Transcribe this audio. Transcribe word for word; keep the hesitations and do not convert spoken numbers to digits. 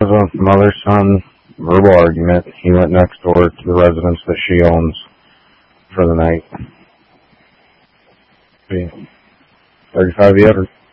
of a mother-son verbal argument, he went next door to the residence that she owns for the night. thirty-five you ever.